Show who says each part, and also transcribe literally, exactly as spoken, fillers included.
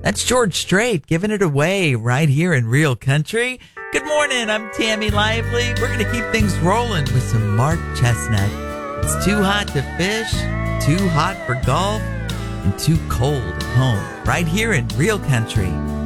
Speaker 1: That's George Strait giving it away right here in Real Country. Good morning, I'm Tammy Lively. We're going to keep things rolling with some Mark Chestnut. It's too hot to fish, too hot for golf, and too cold at home. Right here in Real Country.